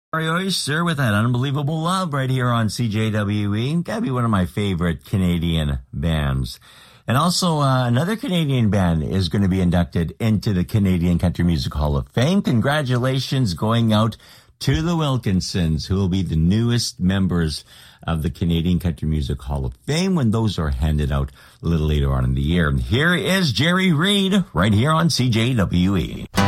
Sorry Oyster with that unbelievable love right here on CJWE. Gotta be one of my favorite Canadian bands. And also, another Canadian band is going to be inducted into the Canadian Country Music Hall of Fame. Congratulations going out to the Wilkinsons, who will be the newest members of the Canadian Country Music Hall of Fame when those are handed out a little later on in the year. And here is Jerry Reed right here on CJWE.